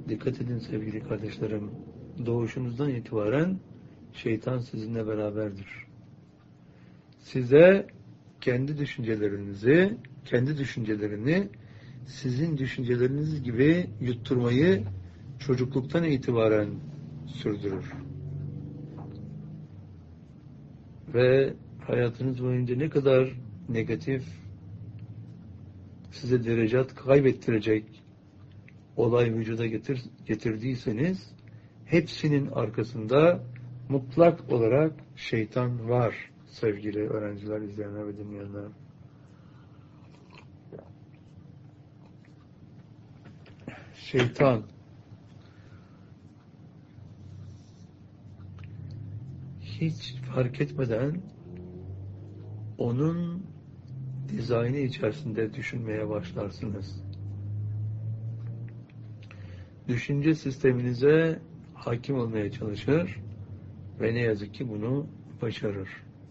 Dikkat edin sevgili kardeşlerim. Doğuşunuzdan itibaren şeytan sizinle beraberdir. Size kendi düşüncelerini sizin düşünceleriniz gibi yutturmayı çocukluktan itibaren sürdürür. Ve hayatınız boyunca ne kadar negatif, size derecat kaybettirecek olay vücuda getirdiyseniz, hepsinin arkasında mutlak olarak şeytan var sevgili öğrenciler, izleyenler ve dinleyenler. Şeytan hiç fark etmeden onun dizaynı içerisinde düşünmeye başlarsınız. Düşünce sisteminize hakim olmaya çalışır ve ne yazık ki bunu başarır.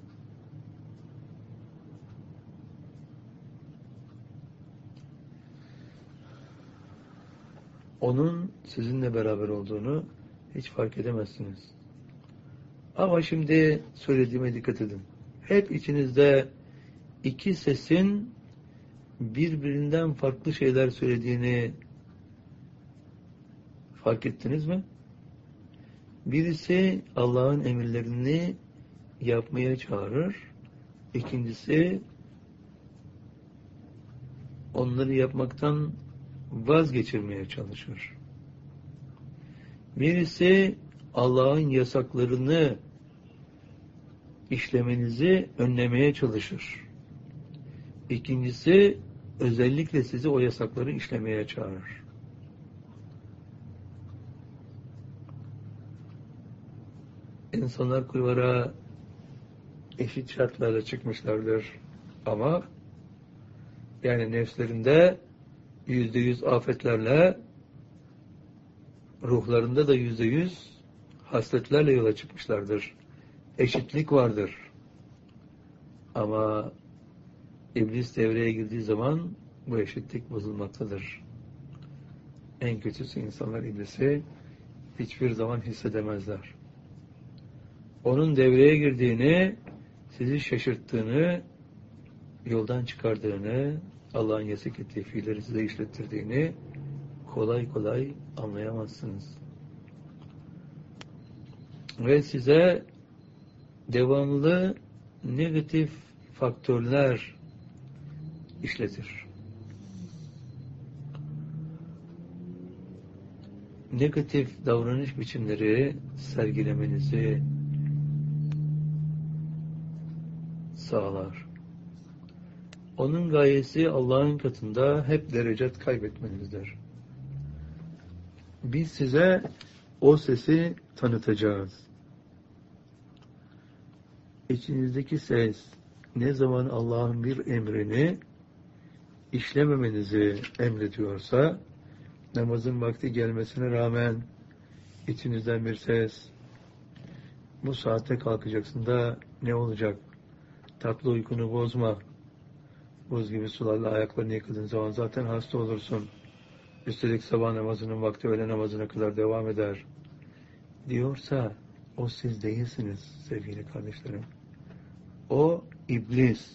Onun sizinle beraber olduğunu hiç fark edemezsiniz. Ama şimdi söylediğime dikkat edin. Hep içinizde iki sesin birbirinden farklı şeyler söylediğini fark ettiniz mi? Birisi Allah'ın emirlerini yapmaya çağırır. İkincisi onları yapmaktan vazgeçirmeye çalışır. Birisi Allah'ın yasaklarını işlemenizi önlemeye çalışır. İkincisi özellikle sizi o yasakları işlemeye çağırır. İnsanlar kulvara eşit şartlarla çıkmışlardır. Ama yani nefslerinde %100 afetlerle, ruhlarında da %100 hasletlerle yola çıkmışlardır. Eşitlik vardır. Ama İblis devreye girdiği zaman bu eşitlik bozulmaktadır. En kötüsü insanlar iblisi hiçbir zaman hissedemezler. Onun devreye girdiğini, sizi şaşırttığını, yoldan çıkardığını, Allah'ın yasak ettiği fiilleri size işlettirdiğini kolay kolay anlayamazsınız. Ve size devamlı negatif faktörler işletir. Negatif davranış biçimleri sergilemenizi sağlar. Onun gayesi Allah'ın katında hep derecat kaybetmenizdir. Biz size o sesi tanıtacağız. İçinizdeki ses ne zaman Allah'ın bir emrini işlememenizi emrediyorsa, namazın vakti gelmesine rağmen içinizden bir ses, bu saatte kalkacaksın da ne olacak? Tatlı uykunu bozma. Buz gibi sularla ayaklarını yıkadığın zaman zaten hasta olursun. Üstelik sabah namazının vakti öğle namazına kadar devam eder diyorsa, o siz değilsiniz sevgili kardeşlerim. O iblis.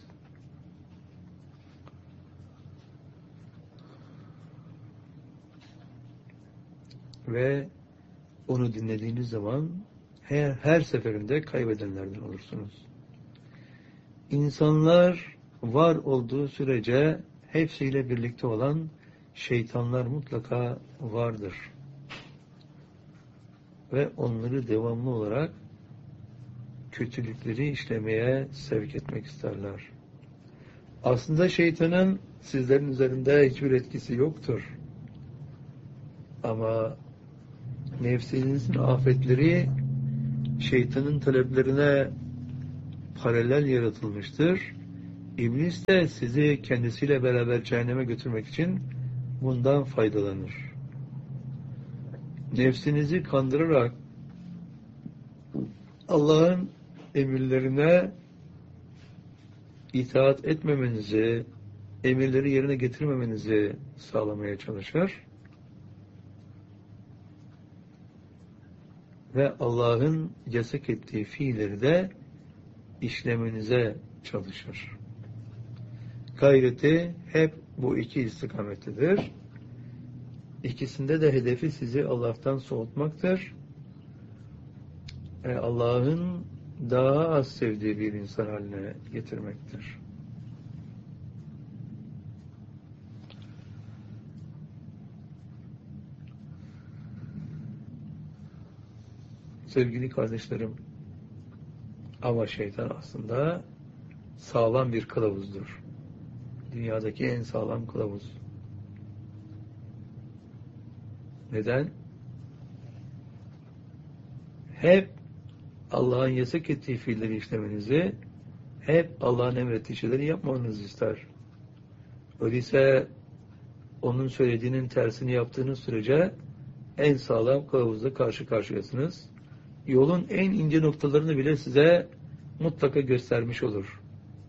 Ve onu dinlediğiniz zaman her seferinde kaybedenlerden olursunuz. İnsanlar var olduğu sürece hepsiyle birlikte olan şeytanlar mutlaka vardır. Ve onları devamlı olarak kötülükleri işlemeye sevk etmek isterler. Aslında şeytanın sizlerin üzerinde hiçbir etkisi yoktur. Ama nefsinizin afetleri şeytanın taleplerine paralel yaratılmıştır. İblis de sizi kendisiyle beraber cehenneme götürmek için bundan faydalanır. Nefsinizi kandırarak Allah'ın emirlerine itaat etmemenizi, emirleri yerine getirmemenizi sağlamaya çalışır. ve Allah'ın yasak ettiği fiilleri de işlemenize çalışır. Gayreti hep bu iki istikamettedir. İkisinde de hedefi sizi Allah'tan soğutmaktır. Allah'ın daha az sevdiği bir insan haline getirmektir. Sevgili kardeşlerim, ama şeytan aslında sağlam bir kılavuzdur. Dünyadaki en sağlam kılavuz. Neden? Hep Allah'ın yasak ettiği fiilleri işlemenizi, hep Allah'ın emrettiği şeyleri yapmanızı ister. Öyleyse onun söylediğinin tersini yaptığınız sürece en sağlam kılavuzla karşı karşıyasınız. Yolun en ince noktalarını bile size mutlaka göstermiş olur.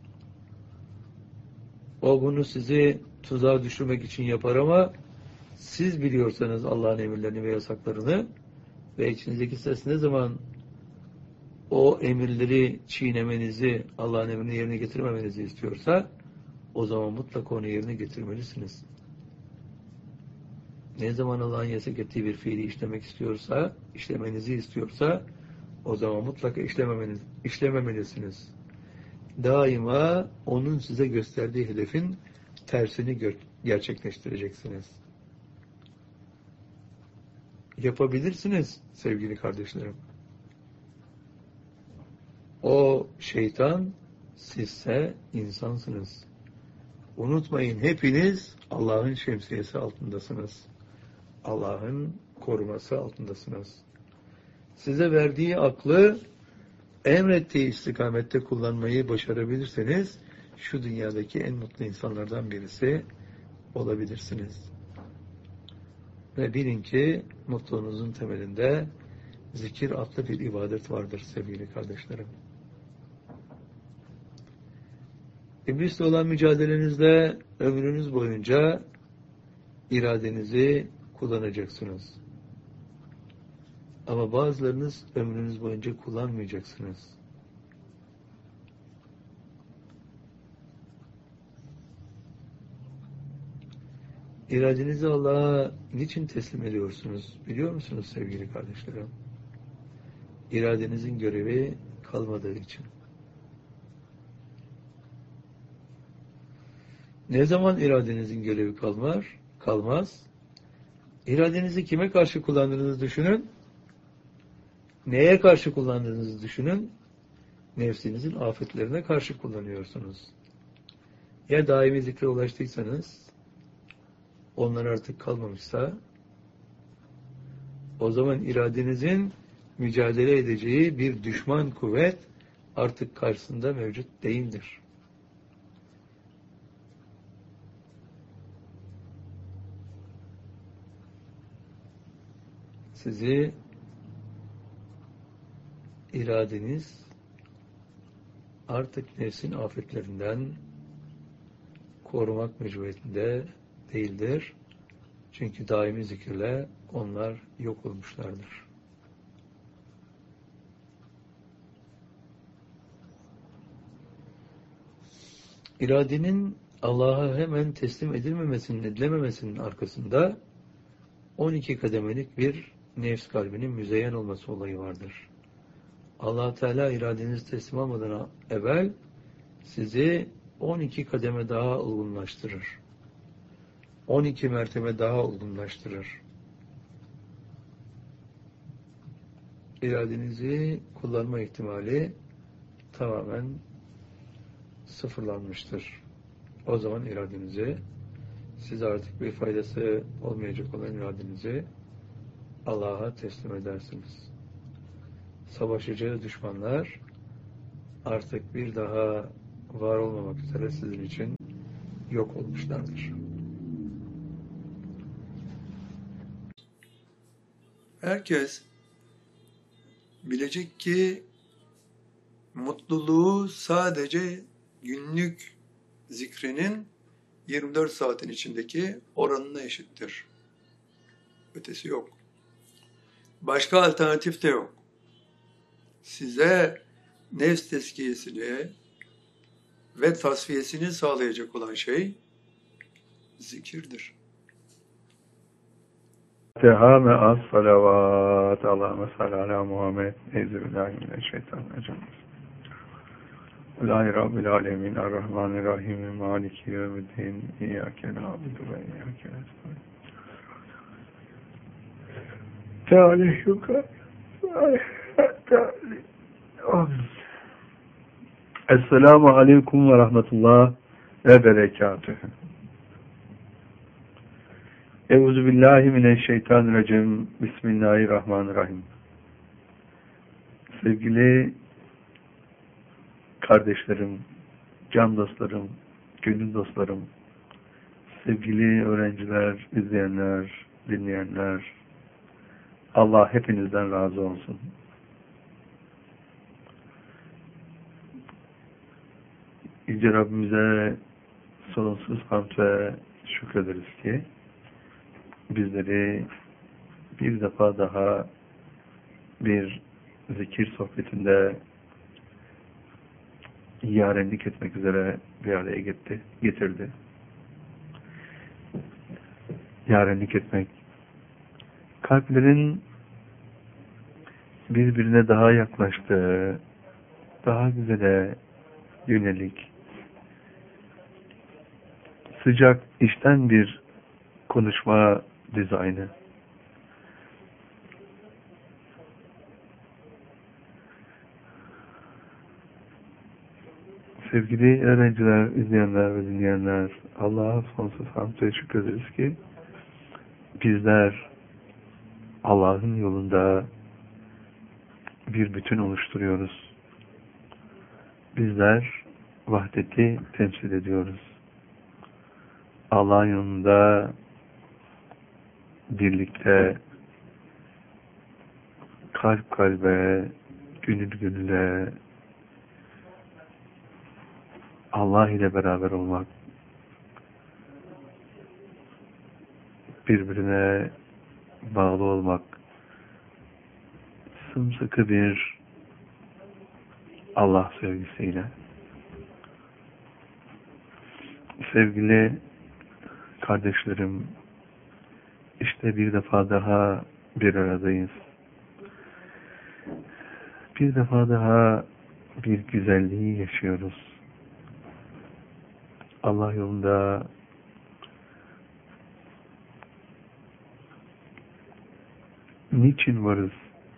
O bunu sizi tuzağa düşürmek için yapar ama siz biliyorsanız Allah'ın emirlerini ve yasaklarını ve içinizdeki ses ne zaman o emirleri çiğnemenizi, Allah'ın emrini yerine getirmemenizi istiyorsa o zaman mutlaka onu yerine getirmelisiniz. Ne zaman Allah'ın yasak ettiği bir fiili işlemenizi istiyorsa o zaman mutlaka işlememelisiniz. Daima onun size gösterdiği hedefin tersini gerçekleştireceksiniz. Yapabilirsiniz sevgili kardeşlerim. O şeytan, sizse insansınız. Unutmayın, hepiniz Allah'ın şemsiyesi altındasınız. Allah'ın koruması altındasınız. Size verdiği aklı emrettiği istikamette kullanmayı başarabilirseniz şu dünyadaki en mutlu insanlardan birisi olabilirsiniz. Ve bilin ki mutluluğunuzun temelinde zikir adlı bir ibadet vardır sevgili kardeşlerim. İblisle olan mücadelenizde ömrünüz boyunca iradenizi kullanacaksınız. Ama bazılarınız ömrünüz boyunca kullanmayacaksınız. İradenizi Allah'a niçin teslim ediyorsunuz? Biliyor musunuz sevgili kardeşlerim? İradenizin görevi kalmadığı için. Ne zaman iradenizin görevi kalmaz? İradenizi kime karşı kullandığınızı düşünün. Neye karşı kullandığınızı düşünün. Nefsinizin afetlerine karşı kullanıyorsunuz. Ya daimi zikre ulaştıysanız, onlar artık kalmamışsa, o zaman iradenizin mücadele edeceği bir düşman kuvvet artık karşısında mevcut değildir. Sizi iradeniz artık nefsin afetlerinden korumak mecburiyetinde değildir. Çünkü daimi zikirle onlar yok olmuşlardır. İradenin Allah'a hemen teslim edilememesinin arkasında 12 kademelik bir nefs kalbinin müzeyyen olması olayı vardır. Allah Teala iradenizi teslim almadan evvel sizi 12 kademe daha olgunlaştırır. 12 mertebe daha olgunlaştırır. İradenizi kullanma ihtimali tamamen sıfırlanmıştır. O zaman iradenizi, size artık bir faydası olmayacak olan iradenizi Allah'a teslim edersiniz. Savaşacağı düşmanlar artık bir daha var olmamak üzere sizin için yok olmuşlardır. Herkes bilecek ki mutluluğu sadece günlük zikrinin 24 saatin içindeki oranına eşittir. Ötesi yok. Başka alternatif de yok. size nefs tezkiyesini ve tasfiyesini sağlayacak olan şey zikirdir. Teha ve az salavat. Allahümme salli ala Muhammed. Euzubillahimineşşeytanirracim. Allahi Rabbil alemin. Errahmanirrahim. Maliki yevmiddin. İyyâke na'budu ve iyyâke nestaîn. Teâlâ şükür. Esselamu aleyküm ve rahmetullah ve berekatühü. Euzubillahimineşşeytanirracim. Bismillahirrahmanirrahim. Sevgili kardeşlerim, can dostlarım, gönül dostlarım, sevgili öğrenciler, izleyenler, dinleyenler, Allah hepinizden razı olsun. Yüce Rabbimize sonsuz hamd ve şükrederiz ki bizleri bir defa daha bir zikir sohbetinde yarenlik etmek üzere bir araya getirdi. Yarenlik etmek, kalplerin birbirine daha yaklaştığı, daha güzele yönelik, sıcak, içten bir konuşma dizaynı. Sevgili öğrenciler, izleyenler ve dinleyenler, Allah'a sonsuz hamd ve şükrederiz ki bizler Allah'ın yolunda bir bütün oluşturuyoruz. Bizler vahdeti temsil ediyoruz. Allah'ın yolunda birlikte kalp kalbe, gönül gönüle Allah ile beraber olmak, birbirine bağlı olmak, sımsıkı bir Allah sevgisiyle. Sevgili kardeşlerim, işte bir defa daha bir aradayız. Bir defa daha bir güzelliği yaşıyoruz. Allah yolunda niçin varız?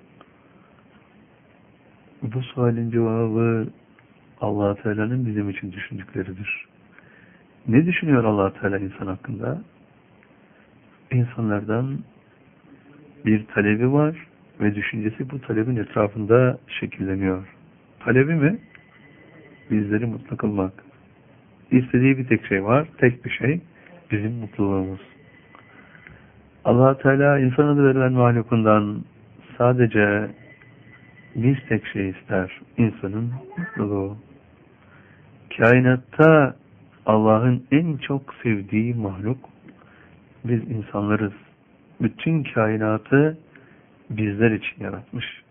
Bu sualin cevabı Allah Teala'nın bizim için düşündükleridir. Ne düşünüyor Allah Teala insan hakkında? İnsanlardan bir talebi var ve düşüncesi bu talebin etrafında şekilleniyor. Talebi mi? Bizleri mutlu kılmak. İstediği bir tek şey var, tek bir şey, bizim mutluluğumuz. Allah Teala insan adı verilen mahlukundan sadece bir tek şey ister, insanın mutluluğu. Kainatta Allah'ın en çok sevdiği mahluk biz insanlarız. Bütün kainatı bizler için yaratmış.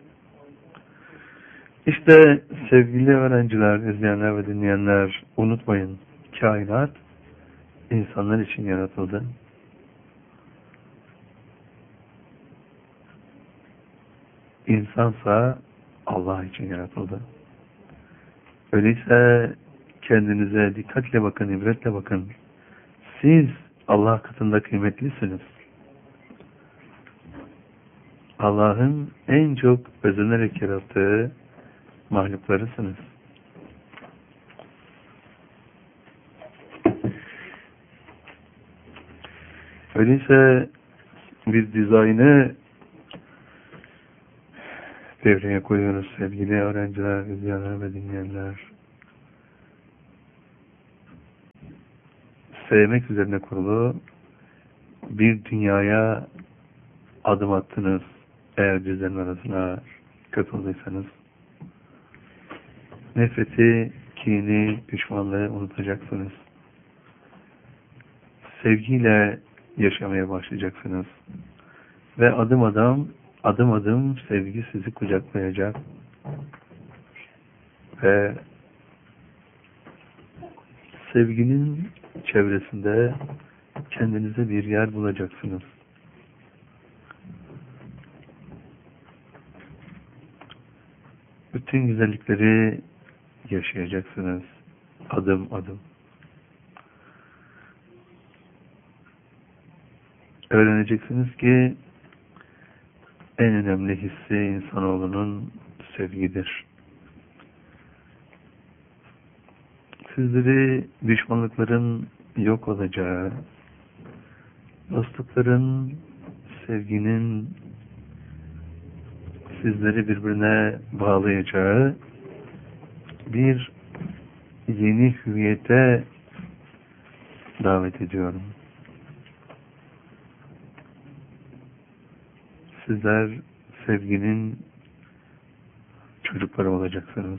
İşte sevgili öğrenciler, izleyenler ve dinleyenler, unutmayın, kainat insanlar için yaratıldı. İnsansa Allah için yaratıldı. Öyleyse kendinize dikkatle bakın, ibretle bakın. Siz Allah katında kıymetlisiniz. Allah'ın en çok özenerek yarattığı mahluklarısınız. Öyleyse bir dizaynı devreye koyuyoruz sevgili öğrenciler, izleyenler ve dinleyenler. Sevmek üzerine kurulu bir dünyaya adım attınız. Eğer bizlerin arasına katıldıysanız. Nefreti, kini, düşmanlığı unutacaksınız. Sevgiyle yaşamaya başlayacaksınız. Ve adım adım sevgi sizi kucaklayacak. Ve sevginin çevresinde kendinize bir yer bulacaksınız. Bütün güzellikleri yaşayacaksınız. Adım adım. Öğreneceksiniz ki en önemli hissi insanoğlunun sevgidir. Sizleri düşmanlıkların yok olacağı, dostlukların, sevginin sizleri birbirine bağlayacağı bir yeni hüviyete davet ediyorum. Sizler sevginin çocukları olacaksınız.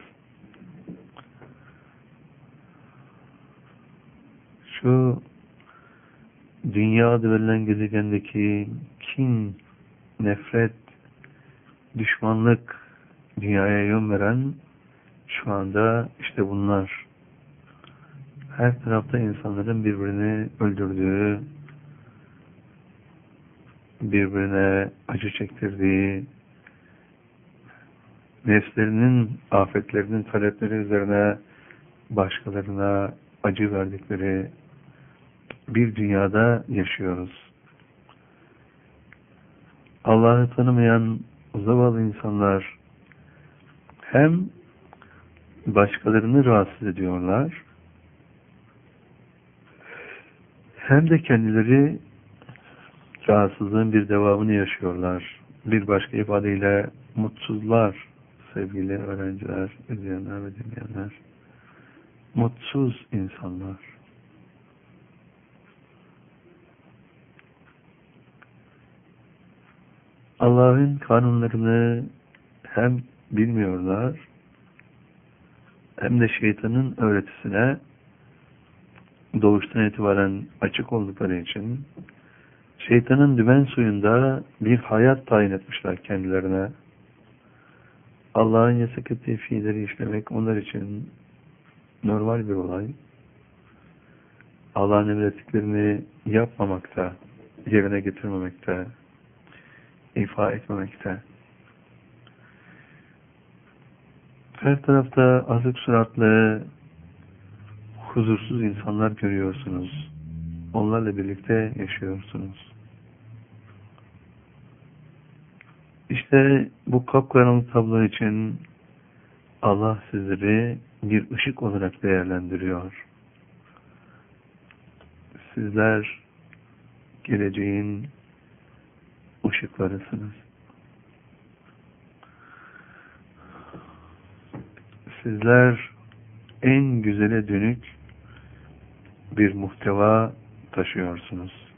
Şu dünya adı verilen gezegendeki kin, nefret, düşmanlık dünyaya yön veren şu anda işte bunlar. Her tarafta insanların birbirini öldürdüğü, birbirine acı çektirdiği, nefslerinin, afetlerinin talepleri üzerine başkalarına acı verdikleri bir dünyada yaşıyoruz. Allah'ı tanımayan zavallı insanlar hem başkalarını rahatsız ediyorlar, hem de kendileri rahatsızlığın bir devamını yaşıyorlar. Bir başka ifadeyle mutsuzlar sevgili öğrenciler, izleyenler ve dinleyenler. Mutsuz insanlar. Allah'ın kanunlarını hem bilmiyorlar, hem de şeytanın öğretisine doğuştan itibaren açık oldukları için şeytanın dümen suyunda bir hayat tayin etmişler kendilerine. Allah'ın yasak ettiği fiilleri işlemek onlar için normal bir olay. Allah'ın emrettiklerini yapmamakta, yerine getirmemekte, ifa etmemekte. Her tarafta azık suratlı, huzursuz insanlar görüyorsunuz. Onlarla birlikte yaşıyorsunuz. İşte bu kapkaranlık tablo için Allah sizleri bir ışık olarak değerlendiriyor. Sizler geleceğin ışıklarısınız. Sizler en güzele dönük bir muhteva taşıyorsunuz.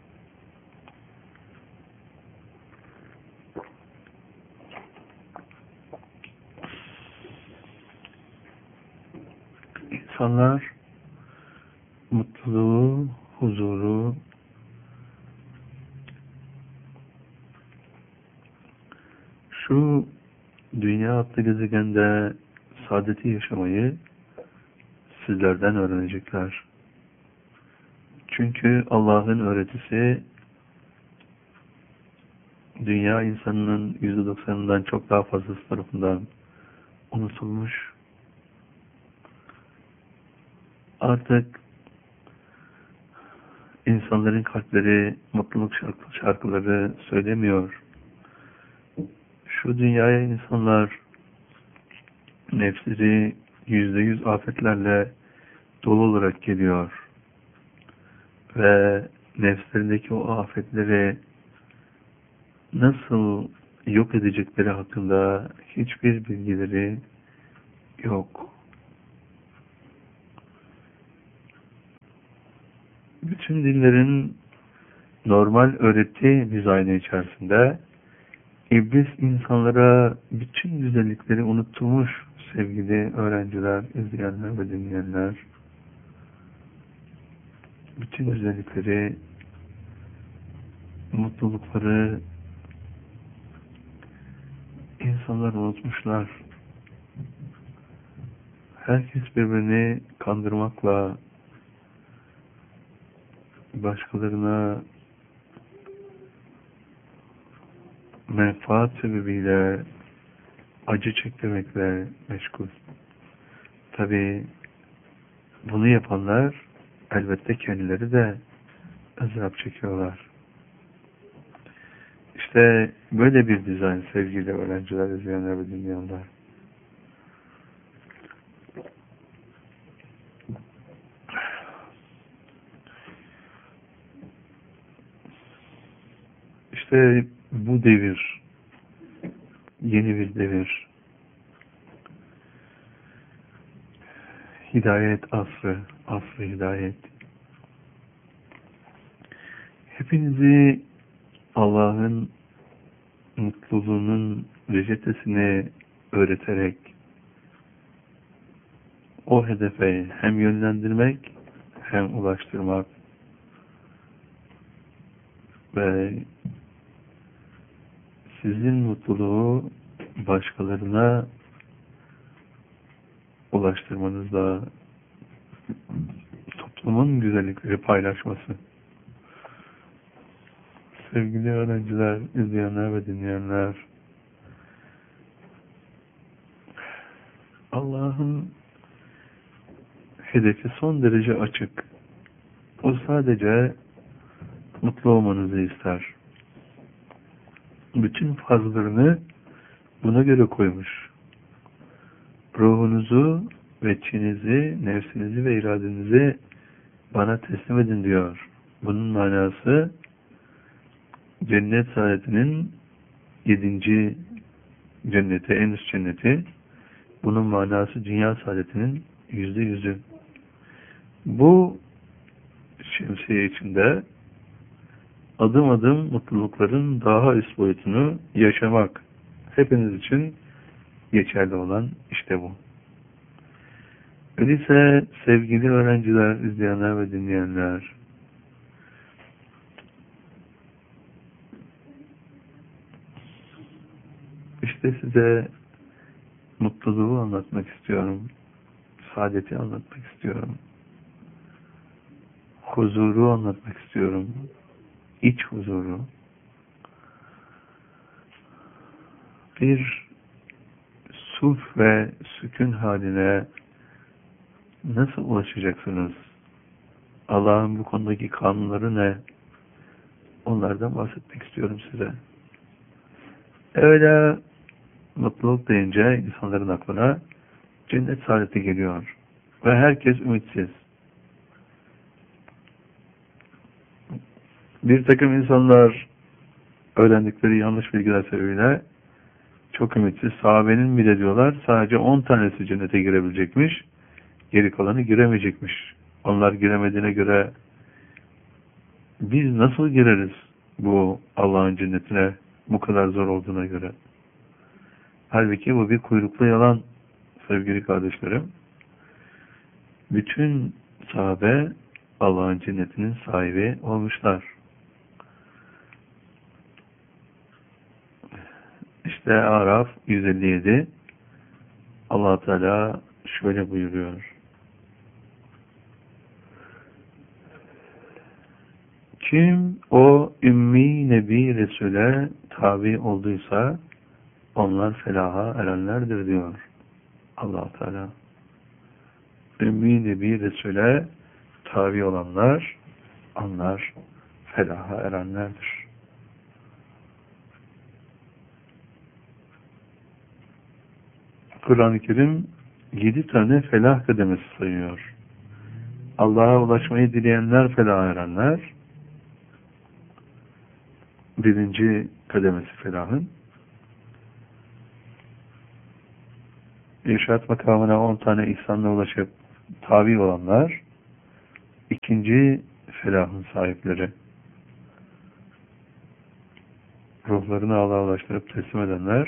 İnsanlar mutluluğu, huzuru, şu dünya adlı gezegende saadeti yaşamayı sizlerden öğrenecekler. Çünkü Allah'ın öğretisi dünya insanının %90'ından çok daha fazlası tarafından unutulmuş. Artık insanların kalpleri mutluluk şarkıları söylemiyor. Şu dünyaya insanlar nefsleri %100 afetlerle dolu olarak geliyor. Ve nefslerindeki o afetleri nasıl yok edecekleri hakkında hiçbir bilgileri yok. Bütün dinlerin normal öğreti dizaynı içerisinde İblis insanlara bütün güzellikleri unutturmuş sevgili öğrenciler, izleyenler ve dinleyenler. Bütün güzellikleri, mutlulukları insanlar unutmuşlar. Herkes birbirini kandırmakla, başkalarına menfaat sebebiyle acı çektirmekle meşgul. Tabii bunu yapanlar elbette kendileri de ızdırap çekiyorlar. İşte böyle bir dizayn sevgili öğrenciler, izleyenler ve dinleyenler. İşte bu devir, yeni bir devir. Hidayet asrı, asrı hidayet. Hepinizi Allah'ın mutluluğunun reçetesini öğreterek o hedefe hem yönlendirmek hem ulaştırmak ve sizin mutluluğu başkalarına ulaştırmanızla toplumun güzellikleri paylaşması. Sevgili öğrenciler, izleyenler ve dinleyenler, Allah'ın hedefi son derece açık. O sadece mutlu olmanızı ister. Bütün fazlarını buna göre koymuş. Ruhunuzu ve içinizi, nefsinizi ve iradenizi bana teslim edin diyor. Bunun manası cennet saadetinin 7. cenneti, en üst cenneti. Bunun manası dünya saadetinin %100'ü. Bu şemsiye içinde adım adım mutlulukların daha üst boyutunu yaşamak hepiniz için geçerli olan işte bu. Öyleyse sevgili öğrenciler, izleyenler ve dinleyenler, işte size mutluluğu anlatmak istiyorum. Saadeti anlatmak istiyorum. Huzuru anlatmak istiyorum. İç huzuru. Bir sulh ve sükun haline nasıl ulaşacaksınız? Allah'ın bu konudaki kanunları ne? Onlardan bahsetmek istiyorum size. Öyle mutluluk deyince insanların aklına cennet saadeti geliyor. Ve herkes ümitsiz. Bir takım insanlar öğrendikleri yanlış bilgiler sebebiyle çok ümitsiz. Sahabenin bile diyorlar sadece 10 tanesi cennete girebilecekmiş. Geri kalanı giremeyecekmiş. Onlar giremediğine göre biz nasıl gireriz bu Allah'ın cennetine bu kadar zor olduğuna göre? Halbuki bu bir kuyruklu yalan sevgili kardeşlerim. Bütün sahabe Allah'ın cennetinin sahibi olmuşlar. İşte Araf 157 Allah Teala şöyle buyuruyor. Kim o ümmi nebi Resul'e tabi olduysa onlar felaha erenlerdir diyor Allah Teala. Ümmi nebi Resul'e tabi olanlar onlar felaha erenlerdir. Kur'an-ı Kerim 7 tane felah kademesi sayıyor. Allah'a ulaşmayı dileyenler felaha erenler. 1. kademesi felahın. İrşad makamına 10 tane ihsanla ulaşıp tabi olanlar. 2. felahın sahipleri. Ruhlarını Allah'a ulaştırıp teslim edenler.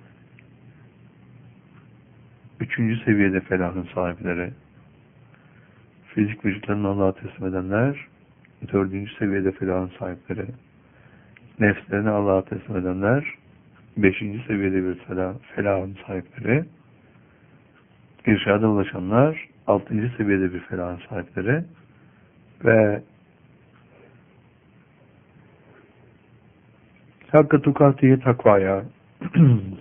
3. seviyede felahın sahipleri. Fizik vücutlarını Allah'a teslim edenler. 4. seviyede felahın sahipleri. Nefslerini Allah'a teslim edenler. 5. seviyede bir felahın sahipleri. irşada ulaşanlar 6. seviyede bir felahın sahipleri ve hakka tukatiye takvaya